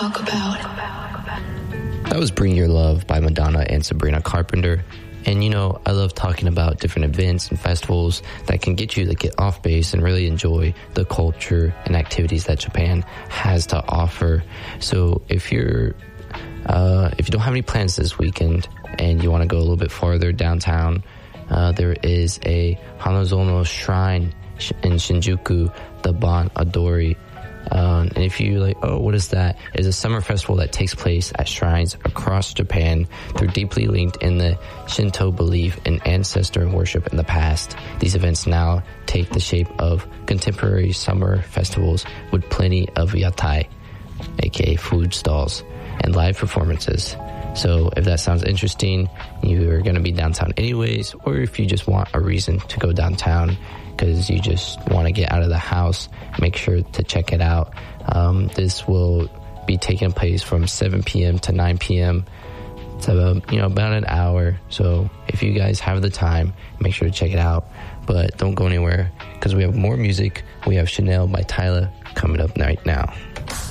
talk about. That was Bring Your Love by Madonna and Sabrina Carpenter. And, you know, I love talking about different events and festivals that can get you to get off base and really enjoy the culture and activities that Japan has to offer. So if you don't have any plans this weekend and you want to go a little bit farther downtown, there is a Hanazono Shrine in Shinjuku, the Bon Adori. And if you're like, oh, what is that? It's a summer festival that takes place at shrines across Japan. They're deeply linked in the Shinto belief in ancestor worship in the past. These events now take the shape of contemporary summer festivals with plenty of yatai, aka food stalls, and live performances. So if that sounds interesting, you're going to be downtown anyways, or if you just want a reason to go downtown because you just want to get out of the house, make sure to check it out. This will be taking place from 7 p.m. to 9 p.m. It's about an hour. So if you guys have the time, make sure to check it out. But don't go anywhere because we have more music. We have Chanel by Tyla coming up right now.